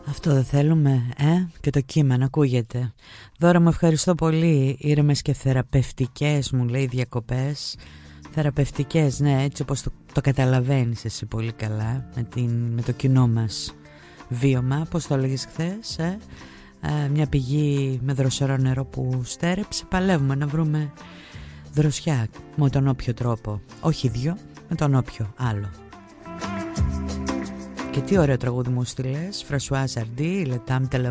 Αυτό δεν θέλουμε, και το κείμενο ακούγεται. Δώρα μου, ευχαριστώ πολύ. Ήρεμες και θεραπευτικές, μου λέει, διακοπές. Θεραπευτικές, ναι, έτσι όπως το καταλαβαίνεις εσύ πολύ καλά, με το κοινό μας βίωμα. Πώς το έλεγες χθες, μια πηγή με δροσερό νερό που στέρεψε. Παλεύουμε να βρούμε δροσιά με τον όποιο τρόπο. Όχι δυο, με τον όποιο άλλο. Και τι ωραίο τραγούδι μου στείλες, Φρασουά Ζαρντί, Le Temps de